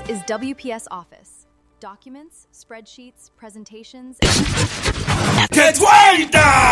is WPS Office. Documents, spreadsheets, presentations. ¡Que suelta!